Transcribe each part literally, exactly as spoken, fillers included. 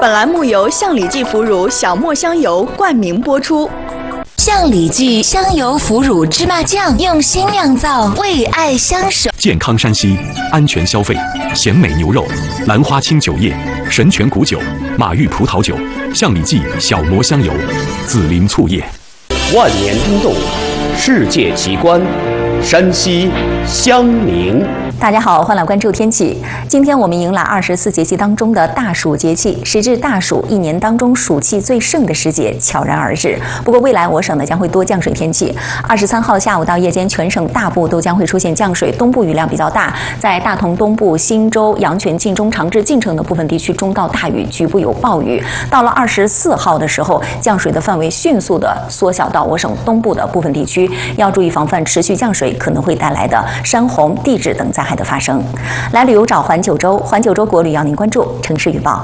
本栏目由象里记腐乳小磨香油冠名播出。 象里记香油腐乳芝麻酱用心酿造，为爱相守。 健康山西，安全消费。咸美牛肉、兰花清酒液、神泉谷酒、马玉葡萄酒、象里记小磨香油、紫林醋液。 万年冰冻，世界奇观，山西襄宁。 大家好，欢迎来关注天气。今天我们迎来二十四节气当中的大暑节气，时至大暑，一年当中暑气最盛的时节悄然而至。不过未来我省呢将会多降水天气。二十三号下午到夜间，全省大部都将会出现降水，东部雨量比较大，在大同东部、忻州、阳泉、晋中、长治、晋城的部分地区中到大雨，局部有暴雨。到了二十四号的时候，降水的范围迅速的缩小到我省东部的部分地区，要注意防范持续降水可能会带来的山洪、地质等灾害的发生。来旅游找环九州，环九州国旅要您关注城市预报。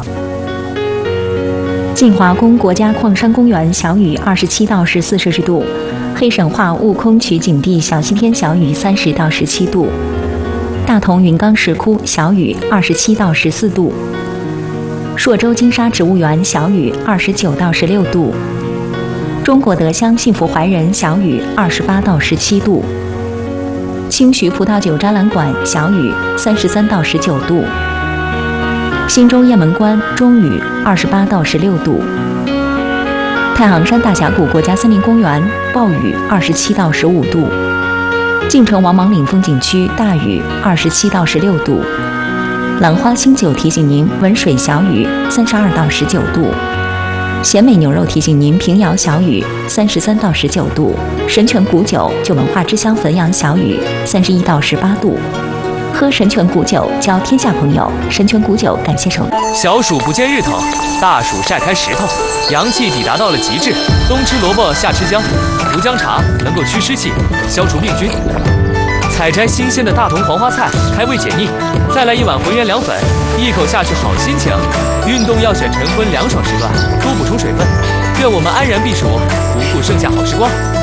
晋华宫国家矿山公园小雨二十七到十四摄氏度，黑神话悟空取景地小西天小雨三十到十七度，大同云冈石窟小雨二十七到十四度，朔州金沙植物园小雨二十九到十六度，中国德乡幸福怀仁小雨二十八到十七度，清徐葡萄酒展览馆小雨三十三到十九度，忻州雁门关中雨二十八到十六度，太行山大峡谷国家森林公园暴雨二十七到十五度，晋城王莽岭风景区大雨二十七到十六度，兰花清酒提醒您文水小雨三十二到十九度，咸美牛肉提醒您平遥小雨三十三到十九度，神泉谷酒就文化之乡汾阳小雨三十一到十八度。喝神泉谷酒交天下朋友，神泉谷酒感谢手。 小暑不见日头，大暑晒开石头，阳气抵达到了极致。冬吃萝卜，夏吃姜，胡姜茶能够驱湿气，消除病菌。采摘新鲜的大同黄花菜，开胃解腻。再来一碗浑源凉粉，一口下去好心情。运动要选晨昏凉爽时段，多补充水分。愿我们安然避暑，不负盛夏好时光。